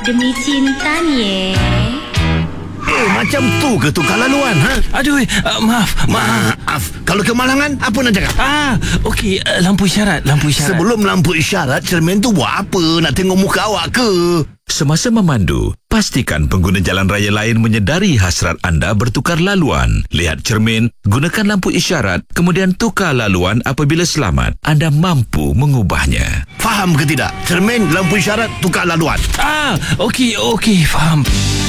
Demi cinta ni Macam tu ke tukar laluan, ha? Aduh, maaf. Kalau kemalangan, apa nak cakap? Okey, lampu isyarat. Sebelum lampu isyarat, cermin tu buat apa? Nak tengok muka awak ke? Semasa memandu, pastikan pengguna jalan raya lain menyedari hasrat anda bertukar laluan. Lihat cermin, gunakan lampu isyarat, kemudian tukar laluan apabila selamat. Anda mampu mengubahnya. Faham ke tidak? Cermin, lampu isyarat, tukar laluan. Okey, faham.